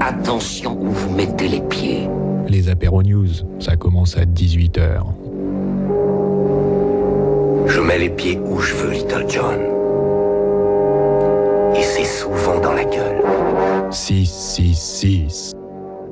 Attention où vous mettez les pieds. Les apéros news, ça commence à 18h. Je mets les pieds où je veux, Little John. Et c'est souvent dans la gueule. 666.